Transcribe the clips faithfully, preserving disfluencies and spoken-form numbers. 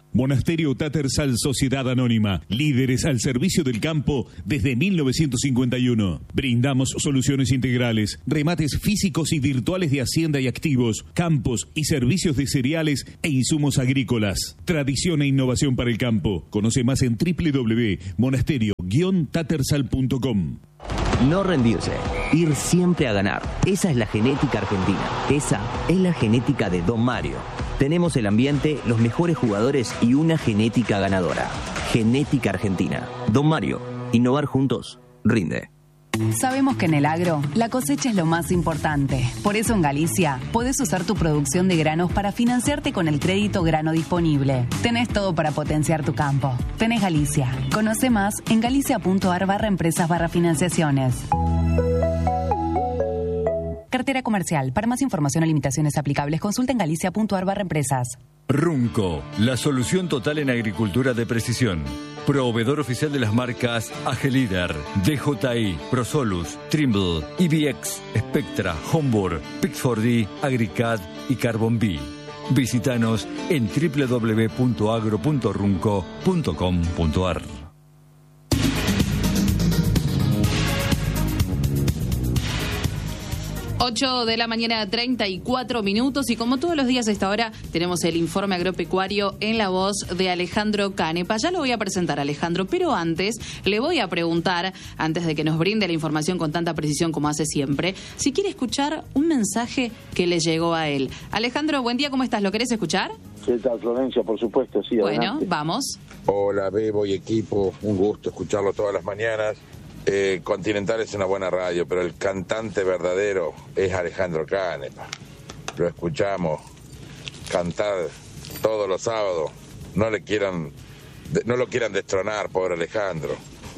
Monasterio Tattersall Sociedad Anónima, líderes al servicio del campo desde mil novecientos cincuenta y uno. Brindamos soluciones integrales, remates físicos y virtuales de hacienda y activos, campos y servicios de cereales e insumos agrícolas. Tradición e innovación para el campo. Conoce más en doble u doble u doble u punto monasterio guion tattersall punto com. No rendirse, ir siempre a ganar. Esa es la genética argentina. Esa es la genética de Don Mario. Tenemos el ambiente, los mejores jugadores y una genética ganadora. Genética Argentina. Don Mario, innovar juntos, rinde. Sabemos que en el agro, la cosecha es lo más importante. Por eso en Galicia, podés usar tu producción de granos para financiarte con el crédito grano disponible. Tenés todo para potenciar tu campo. Tenés Galicia. Conoce más en galicia.ar barra empresas barra financiaciones. Cartera comercial. Para más información o limitaciones aplicables, consulta en galicia.ar barra empresas. Runco, la solución total en agricultura de precisión. Proveedor oficial de las marcas Agelíder, D J I, Prosolus, Trimble, I B X, Spectra, Homburg, Pixford D, Agricad y Carbon B. Visítanos en doble u doble u doble u punto agro punto runco punto com punto a r. ocho de la mañana, treinta y cuatro minutos, y como todos los días a esta hora tenemos el informe agropecuario en la voz de Alejandro Canepa. Ya lo voy a presentar, Alejandro, pero antes le voy a preguntar, antes de que nos brinde la información con tanta precisión como hace siempre, si quiere escuchar un mensaje que le llegó a él. Alejandro, buen día, ¿cómo estás? ¿Lo querés escuchar? ¿Qué tal, Florencia? Por supuesto, sí. Bueno, adelante. Vamos. Hola, Bebo y equipo, un gusto escucharlo todas las mañanas. Eh, Continental es una buena radio, pero el cantante verdadero es Alejandro Canepa. Lo escuchamos cantar todos los sábados. No le quieran, no lo quieran destronar, pobre Alejandro.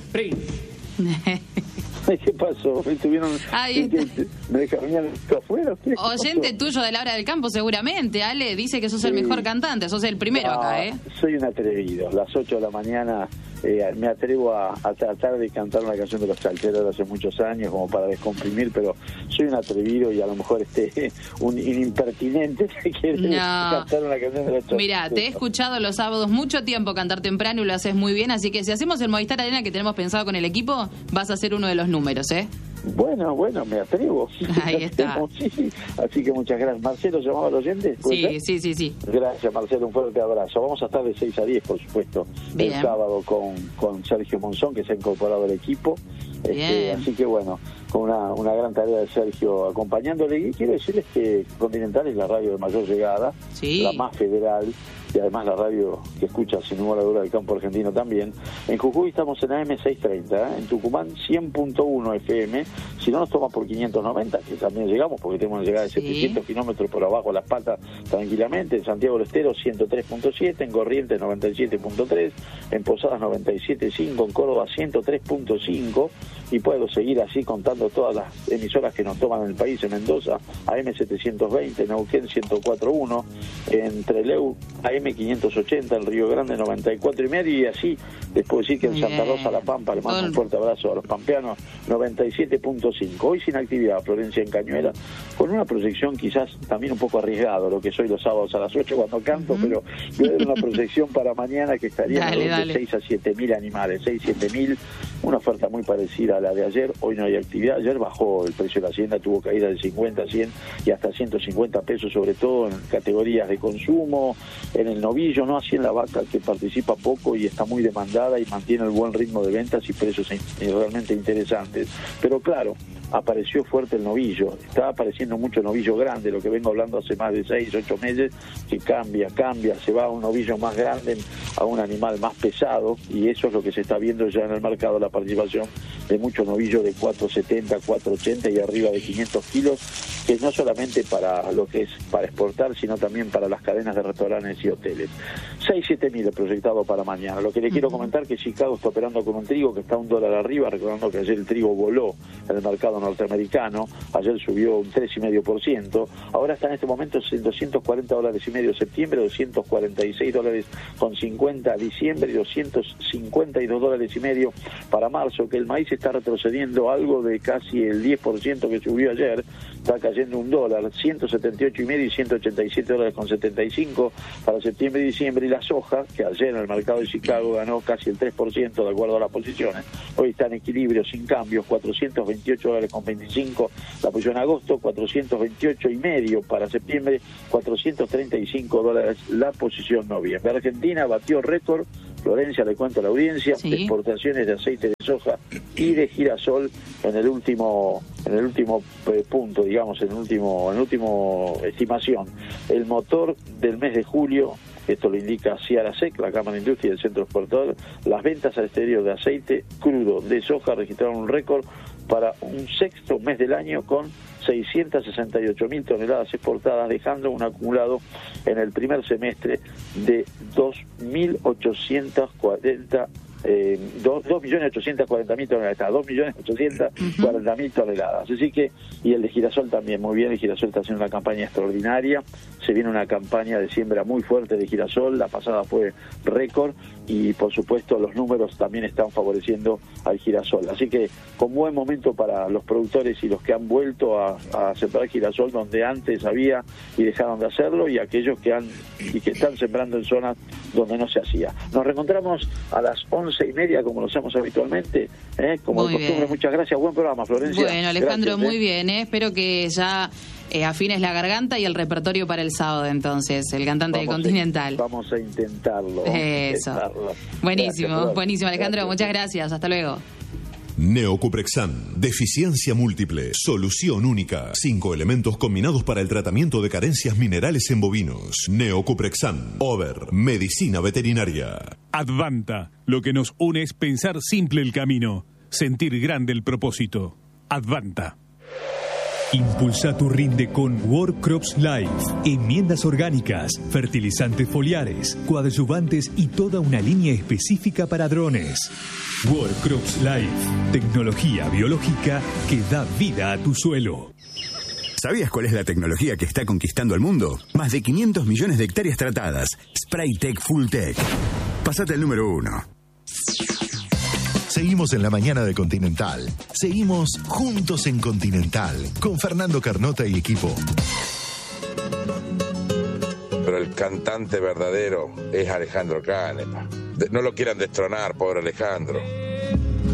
¿Qué pasó? ¿Estuvieron, Ahí está. ¿Me dejaron afuera? ¿Qué Oyente pasó? tuyo de la hora del campo, seguramente. Ale dice que sos Sí. el mejor cantante, sos el primero No, acá, ¿eh? Soy un atrevido. A las ocho de la mañana eh, me atrevo a, a tratar de cantar una canción de los Chalcheros de hace muchos años, como para descomprimir, pero soy un atrevido y a lo mejor este un, un impertinente que quiere No. cantar una canción de los Chalcheros. Mirá, te he escuchado los sábados mucho tiempo cantar temprano y lo haces muy bien, así que si hacemos el Movistar Arena que tenemos pensado con el equipo, vas a ser uno de los números, ¿eh? Bueno, bueno, me atrevo. Ahí está. Sí, así que muchas gracias. Marcelo, ¿llamaba al oyente? Sí, sí, sí, sí. Gracias, Marcelo, un fuerte abrazo. Vamos a estar de seis a diez, por supuesto, Bien. el sábado con, con Sergio Monzón, que se ha incorporado al equipo. Este, Bien. así que bueno, con una, una gran tarea de Sergio acompañándole. Y quiero decirles que Continental es la radio de mayor llegada, Sí. la más federal, y además la radio que escucha sin ninguna duda del campo argentino también. En Jujuy estamos en A M seiscientos treinta, ¿eh? En Tucumán cien punto uno F M, si no nos toma por quinientos noventa, que también llegamos porque tenemos una llegada de Sí. setecientos kilómetros por abajo las patas tranquilamente. En Santiago del Estero ciento tres punto siete, en Corrientes noventa y siete punto tres, en Posadas noventa y siete punto cinco, en Córdoba ciento tres punto cinco, y puedo seguir así contando todas las emisoras que nos toman en el país. En Mendoza A M setecientos veinte, en Neuquén ciento cuatro punto uno, en Trelew A M quinientos ochenta, en Río Grande noventa y cuatro y medio, y así les puedo decir que en Bien. Santa Rosa La Pampa le mando un fuerte abrazo a los pampeanos, noventa y siete punto cinco. Hoy sin actividad, Florencia, en Cañuela, con una proyección quizás también un poco arriesgado, lo que soy los sábados a las ocho cuando canto, uh-huh. pero voy a dar una proyección para mañana que estaría Dale, de dale. seis a siete mil animales, seis a siete mil, una oferta muy parecida a la de ayer. Hoy no hay actividad. Ayer bajó el precio de la hacienda, tuvo caída de cincuenta, cien y hasta ciento cincuenta pesos, sobre todo en categorías de consumo, en el novillo, no así en la vaca, que participa poco y está muy demandada y mantiene el buen ritmo de ventas y precios realmente interesantes. Pero claro, apareció fuerte el novillo, está apareciendo mucho novillo grande, lo que vengo hablando hace más de seis, ocho meses, que cambia, cambia, se va a un novillo más grande, a un animal más pesado, y eso es lo que se está viendo ya en el mercado, la participación de mucho novillo de cuatro setenta, cuatro ochenta y arriba de quinientos kilos, que no solamente para lo que es para exportar, sino también para las cadenas de restaurantes y hoteles. seis, siete mil proyectado para mañana. Lo que le quiero comentar que Chicago está operando con un trigo que está un dólar arriba, recordando que ayer el trigo voló en el mercado norteamericano, ayer subió un tres coma cinco por ciento, ahora está en este momento en doscientos cuarenta dólares y medio septiembre, doscientos cuarenta y seis dólares con cincuenta diciembre y doscientos cincuenta y dos dólares y medio para marzo, que el maíz está retrocediendo algo de casi el diez por ciento que subió ayer, está cayendo cayendo un dólar, ciento setenta y ocho y medio y ciento ochenta y siete dólares con setenta y cinco para septiembre y diciembre. Y la soja, que ayer en el mercado de Chicago ganó casi el tres por ciento de acuerdo a las posiciones, hoy está en equilibrio sin cambios, cuatrocientos veintiocho dólares con veinticinco la posición agosto, cuatrocientos veintiocho y medio para septiembre, cuatrocientos treinta y cinco dólares la posición noviembre. Argentina batió récord, Florencia, le cuento a la audiencia, sí, de exportaciones de aceite de soja y de girasol en el último en el último eh, punto, digamos, en el último en el último estimación. El motor del mes de julio, esto lo indica Ciarasec, la Cámara de Industria del Centro Exportador, las ventas al exterior de aceite crudo de soja registraron un récord para un sexto mes del año con seiscientas sesenta y ocho mil toneladas exportadas, dejando un acumulado en el primer semestre de dos mil ochocientos cuarenta Eh, dos millones ochocientos cuarenta mil toneladas, dos millones ochocientos cuarenta mil toneladas. Así que, y el de girasol también, muy bien, el girasol está haciendo una campaña extraordinaria, se viene una campaña de siembra muy fuerte de girasol, la pasada fue récord, y por supuesto los números también están favoreciendo al girasol. Así que con buen momento para los productores y los que han vuelto a, a sembrar girasol donde antes había y dejaron de hacerlo, y aquellos que han y que están sembrando en zonas donde no se hacía. Nos reencontramos a las once y media como lo hacemos habitualmente, ¿eh? como de costumbre. Bien. Muchas gracias, buen programa, Florencia. Bueno, Alejandro, gracias, muy ¿eh? bien, ¿eh? Espero que ya eh, afines la garganta y el repertorio para el sábado, entonces, el cantante vamos de Continental. A, vamos a intentarlo. Eso. A intentarlo. Buenísimo, gracias, buenísimo, Alejandro, gracias. muchas gracias, hasta luego. Neocuprexan, deficiencia múltiple, solución única. Cinco elementos combinados para el tratamiento de carencias minerales en bovinos. Neocuprexan, Over, medicina veterinaria. Advanta, lo que nos une es pensar simple el camino, sentir grande el propósito. Advanta. Impulsa tu rinde con World Crops Life. Enmiendas orgánicas, fertilizantes foliares, coadyuvantes y toda una línea específica para drones. World Crops Life. Tecnología biológica que da vida a tu suelo. ¿Sabías cuál es la tecnología que está conquistando el mundo? Más de quinientos millones de hectáreas tratadas. Spraytec Fulltech. Pásate al número uno. Seguimos en la mañana de Continental. Seguimos juntos en Continental con Fernando Carnota y equipo. Pero el cantante verdadero es Alejandro Canepa. No lo quieran destronar, pobre Alejandro.